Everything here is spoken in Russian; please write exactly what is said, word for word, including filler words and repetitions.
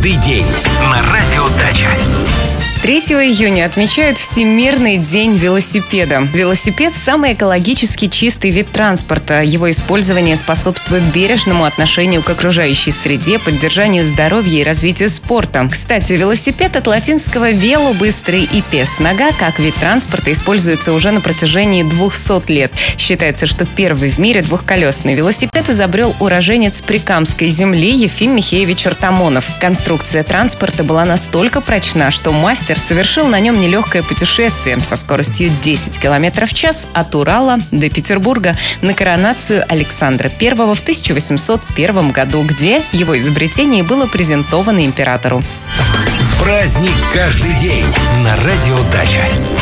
каждый день на Радио Дача. третьего июня отмечают Всемирный день велосипеда. Велосипед – самый экологически чистый вид транспорта. Его использование способствует бережному отношению к окружающей среде, поддержанию здоровья и развитию спорта. Кстати, велосипед от латинского «вело» – быстрый и «пес» – нога, как вид транспорта используется уже на протяжении двухсот лет. Считается, что первый в мире двухколесный велосипед изобрел уроженец Прикамской земли Ефим Михеевич Артамонов. Конструкция транспорта была настолько прочна, что мастер совершил на нем нелегкое путешествие со скоростью десять километров в час от Урала до Петербурга на коронацию Александра Первого в тысяча восемьсот первом году, где его изобретение было презентовано императору. Праздник каждый день на Радио Дача.